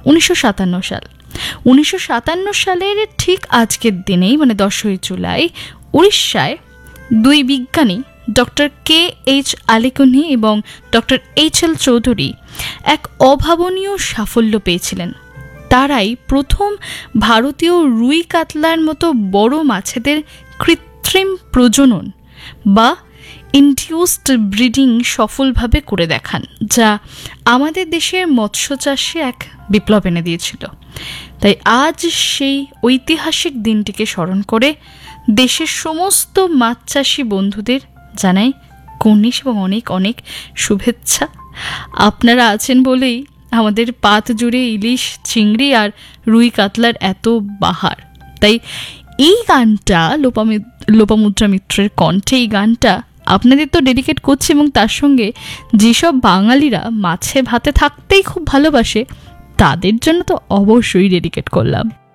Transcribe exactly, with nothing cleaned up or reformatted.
উনিশশো সাতান্ন সাল। উনিশশো সাতান্ন সালের ঠিক আজকের দিনেই মানে দশই জুলাই উড়িষ্যায় দুই বিজ্ঞানী ডক্টর কে এইচ আলিকুনি এবং ডক্টর এইচ এল চৌধুরী এক অভাবনীয় সাফল্য পেয়েছিলেন। তারাই প্রথম ভারতীয় রুই কাতলার মতো বড় মাছেদের কৃত্রিম প্রজনন বা ইনডিউসড ব্রিডিং সফলভাবে করে দেখান, যা আমাদের দেশের মৎস্য চাষে এক বিপ্লব এনে দিয়েছিল। তাই আজ সেই ঐতিহাসিক দিনটিকে স্মরণ করে দেশের সমস্ত মাছ চাষি বন্ধুদের জানাই কনিষ্ঠ এবং অনেক অনেক শুভেচ্ছা। আপনারা আছেন বলেই আমাদের পাত জুড়ে ইলিশ, চিংড়ি আর রুই কাতলার এত বাহার। তাই এই গানটা লোপামি লোপামুদ্রা মিত্রের কণ্ঠে, এই গানটা আপনাদের তো ডেডিকেট করছি, এবং তার সঙ্গে যেসব বাঙালিরা মাছে ভাতে থাকতেই খুব ভালোবাসে তাদের জন্য তো অবশ্যই ডেডিকেট করলাম।